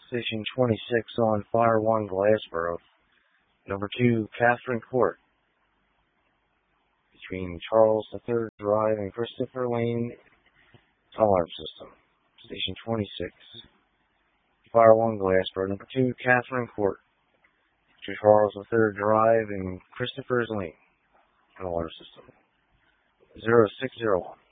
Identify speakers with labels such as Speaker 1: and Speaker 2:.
Speaker 1: Station 26 on Fire 1 Glassboro. Number 2, Catherine Court. Between Charles III Drive and Christopher Lane. Alarm system. Station 26. Fire 1 Glassboro. Number 2, Catherine Court. Between Charles III Drive and Christopher's Lane. Alarm system. 0601.